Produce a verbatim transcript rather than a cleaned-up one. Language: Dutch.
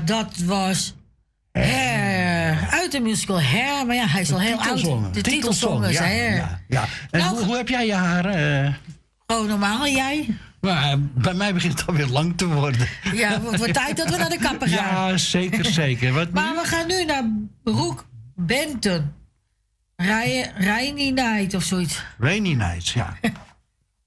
dat was Hair. Uit de musical Hair. Maar ja, hij is al heel oud. De titelsong is ja, Hair. Ja, ja. En nou, hoe, hoe heb jij je haar? Uh... Gewoon normaal, en jij? Maar, uh, bij mij begint het alweer lang te worden. Ja, het wordt tijd dat we naar de kapper gaan. Ja, zeker, zeker. Wat maar nu? we gaan nu naar Broek Benton. Rainy Night of zoiets. Rainy Nights, ja.